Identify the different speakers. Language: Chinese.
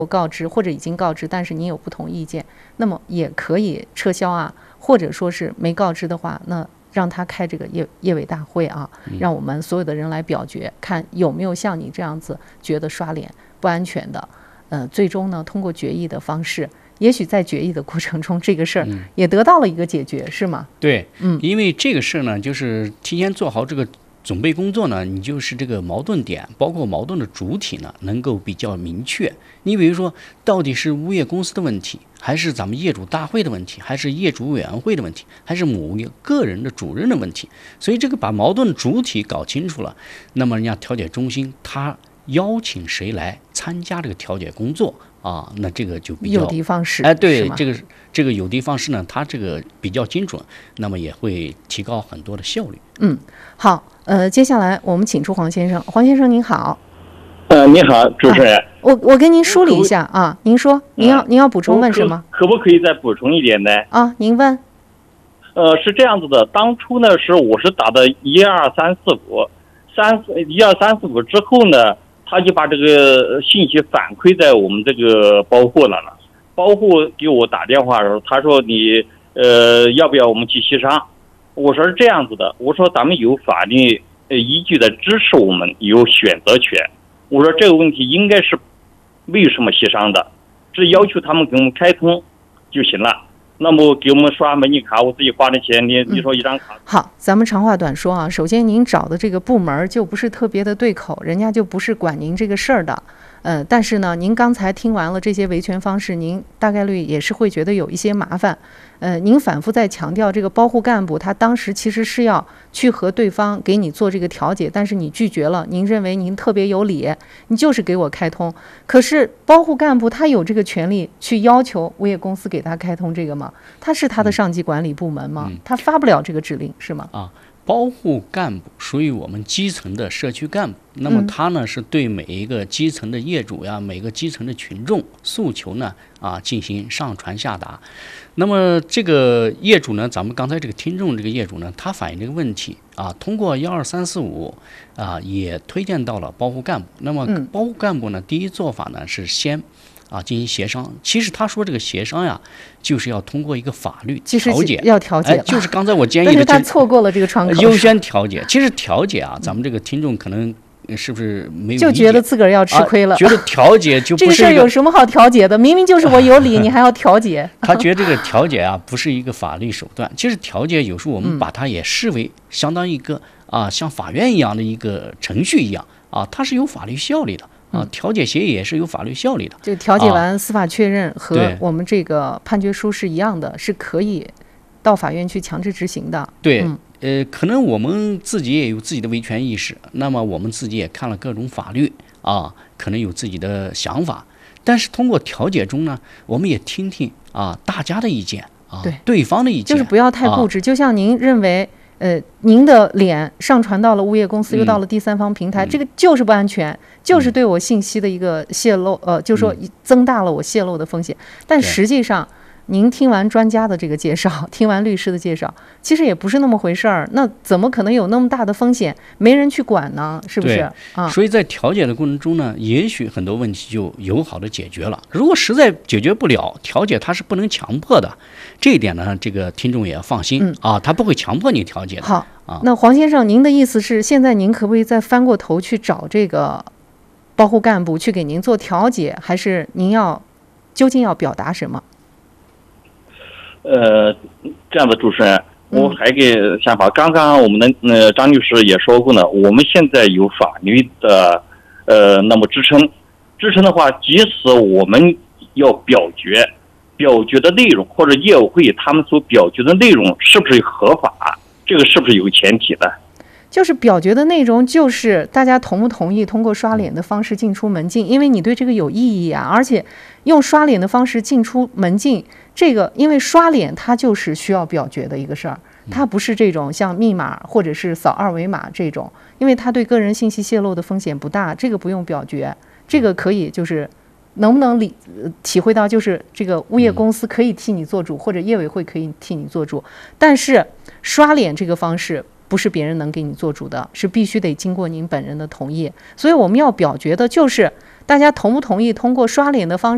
Speaker 1: 告知或者已经告知，但是您有不同意见，那么也可以撤销啊，或者说是没告知的话，那让他开这个业委大会啊，让我们所有的人来表决，看有没有像你这样子觉得刷脸不安全的，最终呢通过决议的方式，也许在决议的过程中，这个事儿也得到了一个解决，是吗？
Speaker 2: 对，因为这个事呢，就是提前做好这个准备工作呢，你就是这个矛盾点，包括矛盾的主体呢，能够比较明确。你比如说，到底是物业公司的问题，还是咱们业主大会的问题，还是业主委员会的问题，还是某一个个人的主任的问题？所以这个把矛盾主体搞清楚了，那么人家调解中心他邀请谁来参加这个调解工作啊？那这个就比较
Speaker 1: 有的放矢。
Speaker 2: 对，这个有的放矢呢，它这个比较精准，那么也会提高很多的效率。
Speaker 1: 好，接下来我们请出黄先生。黄先生您好。
Speaker 3: 你好，主持人。
Speaker 1: 我跟您梳理一下啊，您说您要补充问什么？
Speaker 3: 可不可以再补充一点呢？
Speaker 1: 啊，您问。
Speaker 3: 是这样子的，当初呢我是打的12345之后呢，他就把这个信息反馈在我们这个包户了。包户给我打电话的时候，他说你要不要我们去协商？我说是这样子的，我说咱们有法律依据的支持我们有选择权。我说这个问题应该是没有什么协商的，只要求他们给我们开通就行了。那么给我们刷门禁卡，我自己花的钱，你说一张卡。
Speaker 1: 好，咱们长话短说啊。首先，您找的这个部门就不是特别的对口，人家就不是管您这个事儿的。但是呢，您刚才听完了这些维权方式，您大概率也是会觉得有一些麻烦。您反复在强调这个包户干部，他当时其实是要去和对方给你做这个调解，但是你拒绝了，您认为您特别有理，你就是给我开通。可是包户干部他有这个权利去要求物业公司给他开通这个吗？他是他的上级管理部门吗？他发不了这个指令是吗？
Speaker 2: 包户干部属于我们基层的社区干部，那么他呢是对每一个基层的业主呀，每个基层的群众诉求呢进行上传下达。那么这个业主呢，咱们刚才这个听众这个业主呢，他反映这个问题通过12345也推荐到了包户干部。那么包户干部呢，第一做法呢是先进行协商。其实他说这个协商呀，就是要通过一个法律调解，
Speaker 1: 要调解
Speaker 2: 就是刚才我建议的，
Speaker 1: 但是他错过了这个窗口，
Speaker 2: 优先调解。其实调解咱们这个听众可能是不是没有
Speaker 1: 就觉得自个儿要吃亏了，
Speaker 2: 觉得调解就不是
Speaker 1: 这个事儿有什么好调解的？明明就是我有理，你还要调解。
Speaker 2: 他觉得这个调解不是一个法律手段。其实调解有时候我们把它也视为相当于一个像法院一样的一个程序一样它是有法律效力的。调解协议也是有法律效力的，
Speaker 1: 就调解完司法确认和我们这个判决书是一样的，是可以到法院去强制执行的。
Speaker 2: 对，可能我们自己也有自己的维权意识，那么我们自己也看了各种法律可能有自己的想法，但是通过调解中呢，我们也听听大家的意见对方的意见，
Speaker 1: 就是不要太固执。就像您认为您的脸上传到了物业公司，又到了第三方平台，这个就是不安全，就是对我信息的一个泄露，就是说增大了我泄露的风险。但实际上，您听完专家的这个介绍，听完律师的介绍，其实也不是那么回事儿。那怎么可能有那么大的风险，没人去管呢？是不是？
Speaker 2: 所以在调解的过程中呢，也许很多问题就友好的解决了。如果实在解决不了，调解它是不能强迫的。这一点呢，这个听众也要放心他不会强迫你调解的。
Speaker 1: 好，那黄先生，您的意思是，现在您可不可以再翻过头去找这个包户干部去给您做调解，还是您究竟要表达什么？
Speaker 3: 这样的主持人，我还个想法。刚刚我们的张律师也说过呢，我们现在有法律的那么支撑的话，即使我们要表决的内容或者业委会他们所表决的内容是不是合法，这个是不是有前提的？
Speaker 1: 就是表决的内容就是大家同不同意通过刷脸的方式进出门禁，因为你对这个有意义而且用刷脸的方式进出门禁，这个因为刷脸它就是需要表决的一个事儿，它不是这种像密码或者是扫二维码这种，因为它对个人信息泄露的风险不大，这个不用表决，这个可以就是能不能体会到，就是这个物业公司可以替你做主，或者业委会可以替你做主，但是刷脸这个方式不是别人能给你做主的，是必须得经过您本人的同意。所以我们要表决的就是大家同不同意通过刷脸的方式